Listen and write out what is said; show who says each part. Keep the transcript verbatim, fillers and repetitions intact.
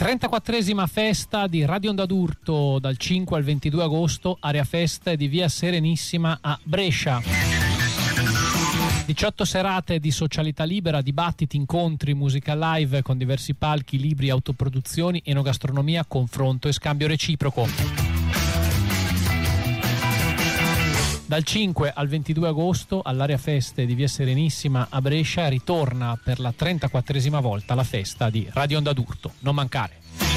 Speaker 1: trentaquattresima festa di Radio Onda d'Urto dal cinque al ventidue agosto, area festa di via Serenissima a Brescia. diciotto serate di socialità libera, dibattiti, incontri, musica live con diversi palchi, libri, autoproduzioni, enogastronomia, confronto e scambio reciproco. Dal cinque al ventidue agosto all'area feste di via Serenissima a Brescia ritorna per la trentaquattresima volta la festa di Radio Onda d'Urto. Non mancare.